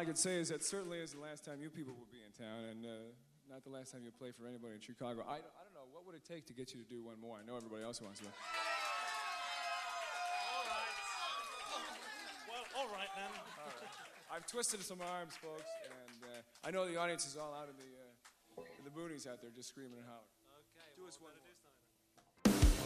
I can say is that certainly is the last time you people will be in town, and not the last time you play for anybody in Chicago. I don't know, what would it take to get you to do one more? I know everybody else wants to. All right. Well, all right then. All right. I've twisted some arms, folks, and I know the audience is all out in the boonies out there just screaming and hollering. Okay. Do us well, one more.